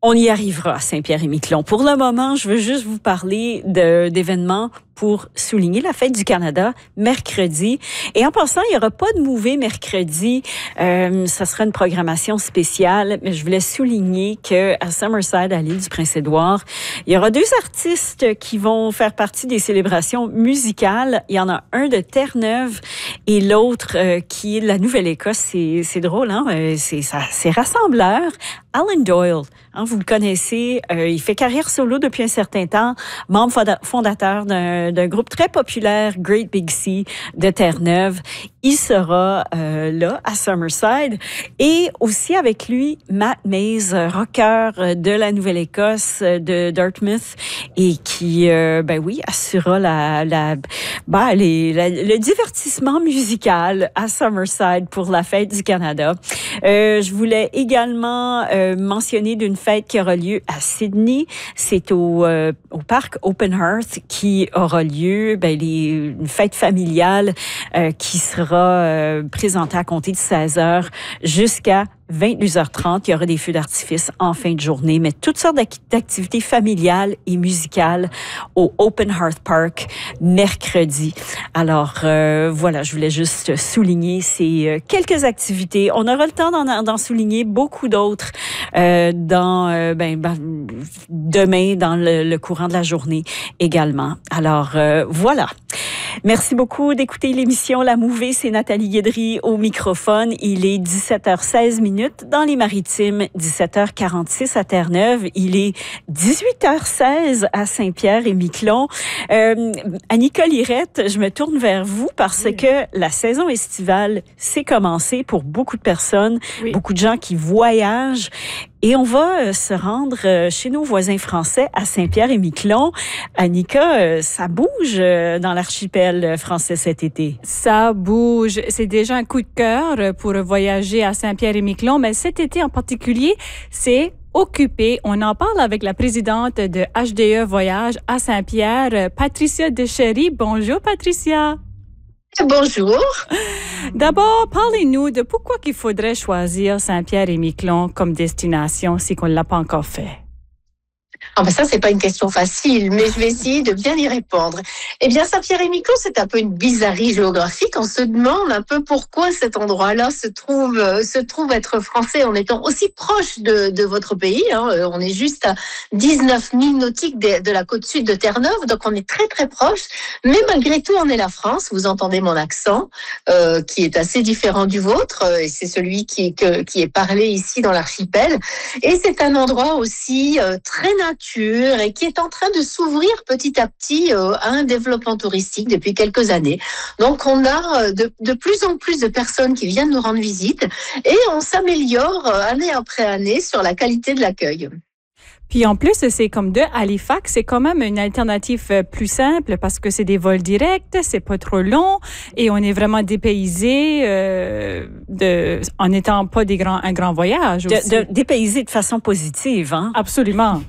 On y arrivera à Saint-Pierre-et-Miquelon. Pour le moment, je veux juste vous parler d'événements pour souligner la fête du Canada mercredi. Et en passant, il n'y aura pas de Mouvet mercredi. Ça sera une programmation spéciale. Mais je voulais souligner qu'à Summerside, à l'île du Prince-Édouard, il y aura deux artistes qui vont faire partie des célébrations musicales. Il y en a un de Terre-Neuve et l'autre qui est de la Nouvelle-Écosse. C'est drôle, hein? C'est rassembleur. Alan Doyle, hein, vous le connaissez, il fait carrière solo depuis un certain temps, membre fondateur d'un groupe très populaire, Great Big Sea, de Terre-Neuve. Il sera là, à Summerside. Et aussi avec lui, Matt Mays, rocker de la Nouvelle-Écosse, de Dartmouth, et qui, assurera le divertissement musical à Summerside pour la fête du Canada. Je voulais également mentionner d'une fête qui aura lieu à Sydney. C'est au parc Open Hearth qui aura lieu, une fête familiale qui sera présentée à compter de 16h jusqu'à 22h30. Il y aura des feux d'artifice en fin de journée, mais toutes sortes d'activités familiales et musicales au Open Hearth Park mercredi. Alors, voilà, je voulais juste souligner ces quelques activités. On aura le temps d'en souligner beaucoup d'autres demain dans le courant de la journée également. Alors, voilà. Merci beaucoup d'écouter l'émission La Mouvée. C'est Nathalie Guédry au microphone. Il est 17h16 dans les Maritimes, 17h46 à Terre-Neuve. Il est 18h16 à Saint-Pierre-et-Miquelon. Annika Lirette, je me tourne vers vous parce que la saison estivale s'est commencée pour beaucoup de personnes, beaucoup de gens qui voyagent. Et on va se rendre chez nos voisins français à Saint-Pierre-et-Miquelon. Annika, ça bouge dans l'archipel français cet été. Ça bouge. C'est déjà un coup de cœur pour voyager à Saint-Pierre-et-Miquelon, mais cet été en particulier, c'est occupé. On en parle avec la présidente de HDE Voyage à Saint-Pierre, Patricia Deschéry. Bonjour, Patricia. Bonjour. D'abord, parlez-nous de pourquoi il faudrait choisir Saint-Pierre-et-Miquelon comme destination si on ne l'a pas encore fait. Ça, c'est pas une question facile, mais je vais essayer de bien y répondre. Eh bien, Saint-Pierre-et-Miquelon, c'est un peu une bizarrerie géographique. On se demande un peu pourquoi cet endroit-là se trouve être français en étant aussi proche de votre pays. On est juste à 19 000 nautiques de la côte sud de Terre-Neuve, donc on est très très proche. Mais malgré tout, on est la France. Vous entendez mon accent, qui est assez différent du vôtre, et c'est celui qui est parlé ici dans l'archipel. Et c'est un endroit aussi très nature et qui est en train de s'ouvrir petit à petit à un développement touristique depuis quelques années. Donc, on a de plus en plus de personnes qui viennent nous rendre visite et on s'améliore année après année sur la qualité de l'accueil. Puis en plus, c'est comme de Halifax, c'est quand même une alternative plus simple parce que c'est des vols directs, c'est pas trop long et on est vraiment dépaysé en n'étant pas un grand voyage aussi. Dépaysé de façon positive, hein? Absolument.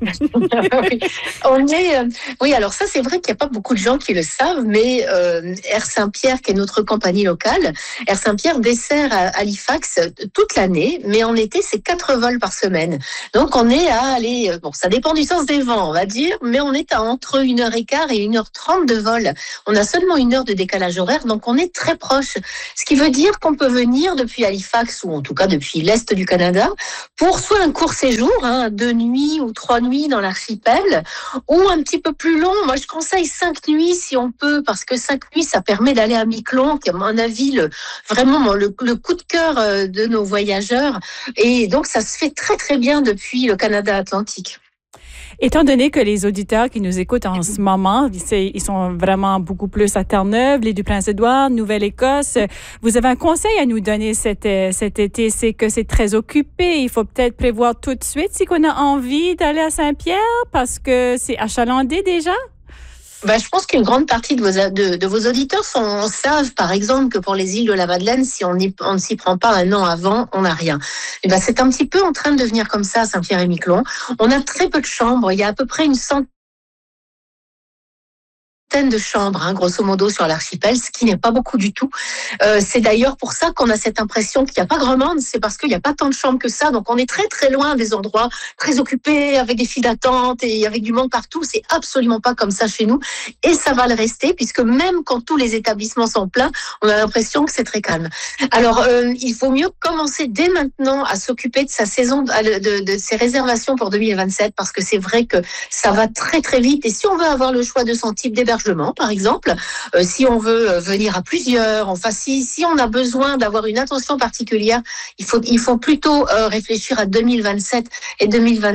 Oui, alors ça, c'est vrai qu'il n'y a pas beaucoup de gens qui le savent, mais Air Saint-Pierre, qui est notre compagnie locale, Air Saint-Pierre dessert Halifax toute l'année, mais en été, c'est 4 vols par semaine. Donc, on est à aller... ça dépend du sens des vents, on va dire, mais on est à entre 1h15 et 1h30 de vol. On a seulement 1 heure de décalage horaire, donc on est très proche. Ce qui veut dire qu'on peut venir depuis Halifax, ou en tout cas depuis l'Est du Canada, pour soit un court séjour, 2 nuits ou 3 nuits dans l'archipel, ou un petit peu plus long. Moi, je conseille 5 nuits si on peut, parce que 5 nuits, ça permet d'aller à Miquelon, qui est à mon avis vraiment le coup de cœur de nos voyageurs. Et donc, ça se fait très, très bien depuis le Canada Atlantique. Étant donné que les auditeurs qui nous écoutent en ce moment, ils sont vraiment beaucoup plus à Terre-Neuve, l'île du Prince-Édouard, Nouvelle-Écosse, vous avez un conseil à nous donner cet été, c'est que c'est très occupé. Il faut peut-être prévoir tout de suite si on a envie d'aller à Saint-Pierre parce que c'est achalandé déjà? Je pense qu'une grande partie de vos auditeurs savent, par exemple, que pour les îles de la Madeleine, si on ne s'y prend pas un an avant, on n'a rien. C'est un petit peu en train de devenir comme ça à Saint-Pierre-et-Miquelon. On a très peu de chambres. Il y a à peu près une centaine centaine de chambres, grosso modo, sur l'archipel, ce qui n'est pas beaucoup du tout. C'est d'ailleurs pour ça qu'on a cette impression qu'il n'y a pas grand monde, c'est parce qu'il n'y a pas tant de chambres que ça, donc on est très très loin des endroits très occupés, avec des files d'attente et avec du monde partout. C'est absolument pas comme ça chez nous, et ça va le rester, puisque même quand tous les établissements sont pleins, on a l'impression que c'est très calme. Alors, il faut mieux commencer dès maintenant à s'occuper de sa saison, de ses réservations pour 2027, parce que c'est vrai que ça va très très vite. Et si on veut avoir le choix de son type d'hébergement, par exemple, si on veut venir à plusieurs, enfin si on a besoin d'avoir une attention particulière, il faut plutôt réfléchir à 2027 et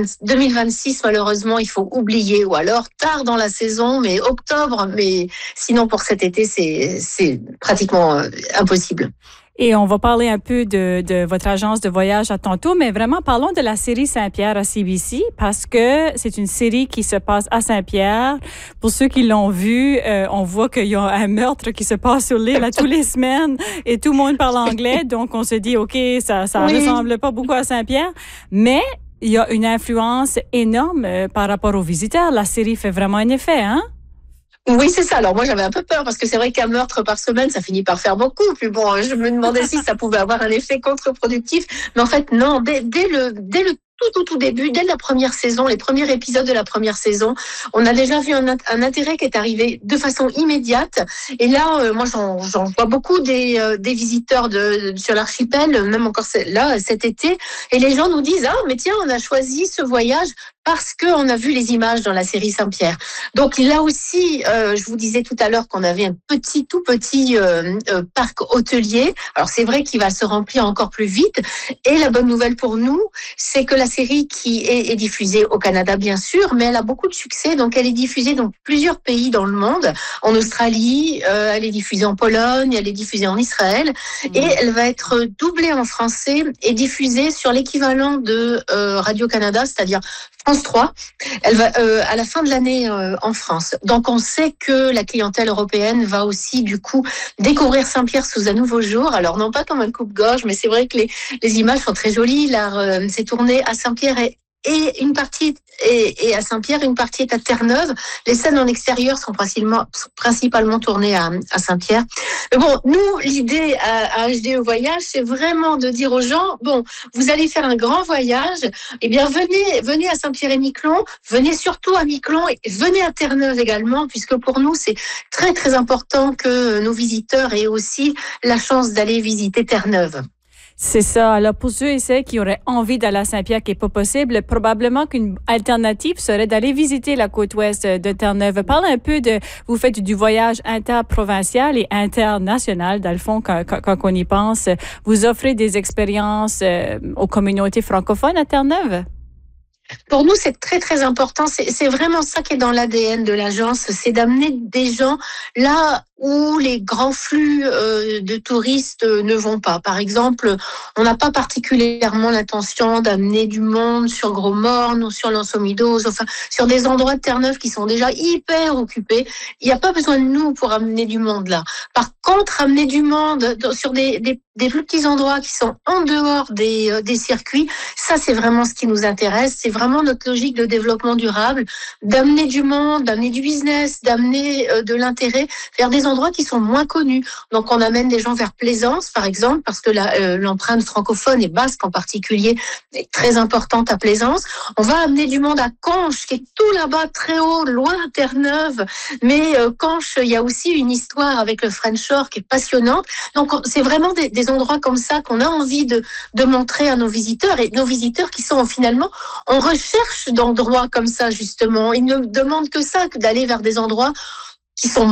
2026. Malheureusement, il faut oublier, ou alors tard dans la saison, mais octobre. Mais sinon pour cet été, c'est pratiquement impossible. Et on va parler un peu de votre agence de voyage à tantôt, mais vraiment parlons de la série Saint-Pierre à CBC, parce que c'est une série qui se passe à Saint-Pierre. Pour ceux qui l'ont vu, on voit qu'il y a un meurtre qui se passe sur l'île tous les semaines et tout le monde parle anglais, donc on se dit, OK, ça Oui. ressemble pas beaucoup à Saint-Pierre, mais il y a une influence énorme par rapport aux visiteurs. La série fait vraiment un effet, hein? Oui, c'est ça. Alors moi, j'avais un peu peur parce que c'est vrai qu'un meurtre par semaine, ça finit par faire beaucoup. Puis bon, je me demandais si ça pouvait avoir un effet contre-productif. Mais en fait, non. Dès le tout début, dès la première saison, les premiers épisodes de la première saison, on a déjà vu un intérêt qui est arrivé de façon immédiate. Et là, moi, j'en vois beaucoup des visiteurs sur l'archipel, même encore là cet été. Et les gens nous disent, ah, mais tiens, on a choisi ce voyage parce qu'on a vu les images dans la série Saint-Pierre. Donc là aussi, je vous disais tout à l'heure qu'on avait un tout petit parc hôtelier. Alors c'est vrai qu'il va se remplir encore plus vite. Et la bonne nouvelle pour nous, c'est que la série qui est diffusée au Canada, bien sûr, mais elle a beaucoup de succès. Donc elle est diffusée dans plusieurs pays dans le monde. En Australie, elle est diffusée en Pologne, elle est diffusée en Israël. Et elle va être doublée en français et diffusée sur l'équivalent de Radio-Canada, c'est-à-dire France 3, elle va à la fin de l'année en France. Donc on sait que la clientèle européenne va aussi du coup découvrir Saint-Pierre sous un nouveau jour. Alors non pas comme un coupe-gorge, mais c'est vrai que les images sont très jolies. Là, c'est tourné à Saint-Pierre et une partie et à Saint-Pierre, une partie est à Terre-Neuve. Les scènes en extérieur sont principalement tournées à Saint-Pierre. Mais bon, nous, l'idée à HDE Voyage, c'est vraiment de dire aux gens, bon, vous allez faire un grand voyage, eh bien, venez à Saint-Pierre-et-Miquelon, venez surtout à Miquelon et venez à Terre-Neuve également, puisque pour nous, c'est très, très important que nos visiteurs aient aussi la chance d'aller visiter Terre-Neuve. C'est ça. Alors, pour ceux et celles qui auraient envie d'aller à Saint-Pierre, qui n'est pas possible, probablement qu'une alternative serait d'aller visiter la côte ouest de Terre-Neuve. Parlez un peu vous faites du voyage interprovincial et international, dans le fond, quand on y pense. Vous offrez des expériences aux communautés francophones à Terre-Neuve? Pour nous, c'est très, très important. C'est vraiment ça qui est dans l'ADN de l'agence, c'est d'amener des gens là où les grands flux de touristes ne vont pas. Par exemple, on n'a pas particulièrement l'intention d'amener du monde sur Gros-Morne ou sur l'Anse-aux-Midoses, enfin sur des endroits de Terre-Neuve qui sont déjà hyper occupés. Il n'y a pas besoin de nous pour amener du monde là. Par contre, amener du monde sur des plus petits endroits qui sont en dehors des circuits, ça c'est vraiment ce qui nous intéresse. C'est vraiment notre logique de développement durable, d'amener du monde, d'amener du business, d'amener de l'intérêt vers des endroits qui sont moins connus. Donc on amène des gens vers Plaisance, par exemple, parce que l'empreinte francophone et basque en particulier est très importante à Plaisance. On va amener du monde à Conches, qui est tout là-bas, très haut, loin de Terre-Neuve. Mais Conches, il y a aussi une histoire avec le French Shore qui est passionnante. Donc c'est vraiment des endroits comme ça qu'on a envie de montrer à nos visiteurs, et nos visiteurs qui sont finalement en recherche d'endroits comme ça, justement. Ils ne demandent que ça, que d'aller vers des endroits qui sont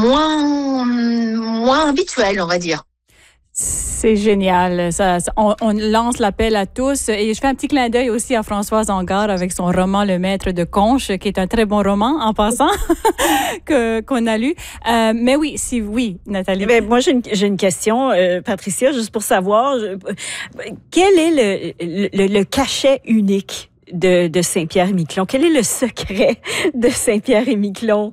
moins habituels, on va dire. C'est génial. On lance l'appel à tous. Et je fais un petit clin d'œil aussi à Françoise Angard avec son roman Le Maître de Conches, qui est un très bon roman, en passant, qu'on a lu. Mais oui, Nathalie. Mais moi, j'ai une question, Patricia, juste pour savoir, quel est le cachet unique de Saint-Pierre-et-Miquelon? Quel est le secret de Saint-Pierre-et-Miquelon?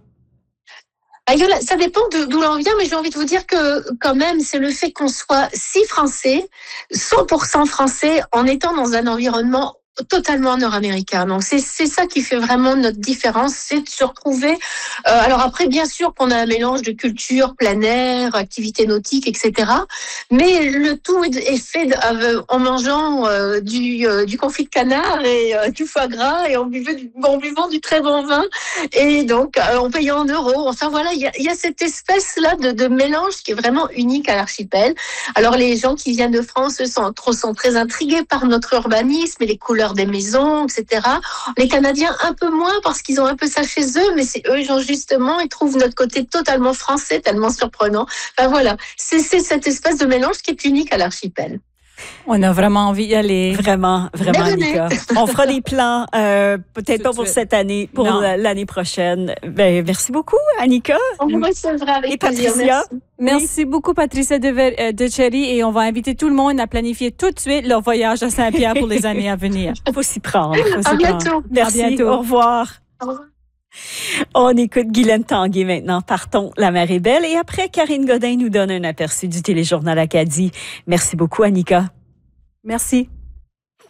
Ça dépend d'où l'on vient, mais j'ai envie de vous dire que quand même, c'est le fait qu'on soit si français, 100% français, en étant dans un environnement totalement nord-américain. Donc c'est ça qui fait vraiment notre différence, c'est de se retrouver. Alors après, bien sûr qu'on a un mélange de culture, plein air, activités nautiques, etc. Mais le tout est fait en mangeant du confit de canard et du foie gras et en buvant du très bon vin et donc en payant en euros. Enfin voilà, il y a cette espèce-là de mélange qui est vraiment unique à l'archipel. Alors les gens qui viennent de France sont très intrigués par notre urbanisme et les couleurs des maisons, etc. Les Canadiens un peu moins parce qu'ils ont un peu ça chez eux, mais c'est eux, justement, ils trouvent notre côté totalement français, tellement surprenant. Enfin voilà, c'est cette espèce de mélange qui est unique à l'archipel. On a vraiment envie d'y aller. Vraiment, Annika. On fera des plans, peut-être pas pour cette année, pour l'année prochaine. Ben, merci beaucoup, Annika. On vous recevra avec plaisir. Patricia. Merci beaucoup, Patricia Decherry, et on va inviter tout le monde à planifier tout de suite leur voyage à Saint-Pierre pour les années à venir. Faut s'y prendre. À bientôt. Merci. À bientôt. Au revoir. Au revoir. On écoute Guylaine Tanguay maintenant. Partons, la mer est belle. Et après, Karine Godin nous donne un aperçu du téléjournal Acadie. Merci beaucoup, Annika. Merci.